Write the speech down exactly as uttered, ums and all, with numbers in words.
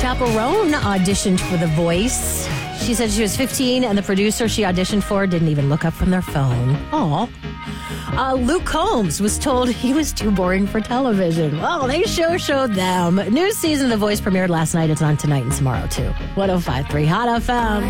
chaperone auditioned for The Voice. She said she was fifteen, and the producer she auditioned for didn't even look up from their phone. Aw. Uh, Luke Combs was told he was too boring for television. Well, they sure showed them. New season of The Voice premiered last night. It's on tonight and tomorrow, too. one oh five point three Hot F M.